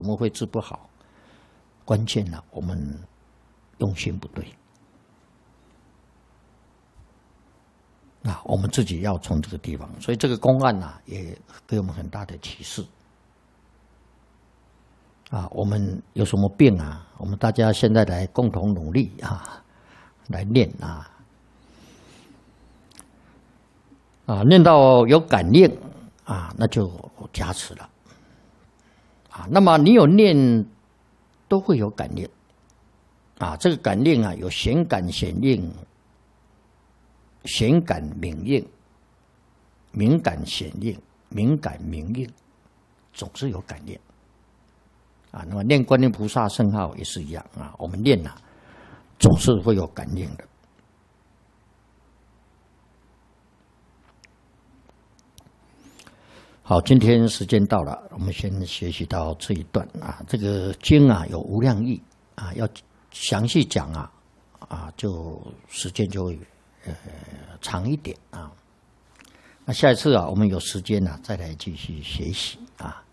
怎么会治不好？关键呢，我们用心不对。那我们自己要从这个地方，所以这个公案呢，也给我们很大的启示。我们有什么病啊？我们大家现在来共同努力来念念到有感应那就加持了那么你有念，都会有感应这个感应有显感、显应。显感明应，敏感显应，敏感明应，总是有感应那么念观音菩萨圣号也是一样我们念总是会有感应的。好，今天时间到了，我们先学习到这一段这个经有无量义要详细讲就时间就会长一点那下一次我们有时间再来继续学习